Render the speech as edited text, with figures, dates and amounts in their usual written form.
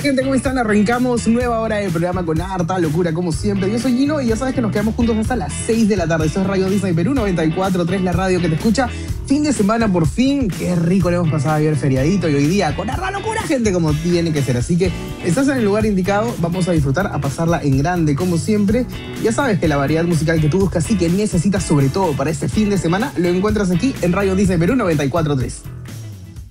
Gente, ¿cómo están? Arrancamos nueva hora de programa con harta locura, como siempre. Yo soy Gino y ya sabes que nos quedamos juntos hasta las 6 de la tarde. Eso es Radio Disney Perú 94.3, la radio que te escucha. Fin de semana por fin. Qué rico le hemos pasado ayer feriadito y hoy día con harta locura, gente, como tiene que ser. Así que estás en el lugar indicado. Vamos a disfrutar, a pasarla en grande, como siempre. Ya sabes que la variedad musical que tú buscas y que necesitas, sobre todo para este fin de semana, lo encuentras aquí en Radio Disney Perú 94.3.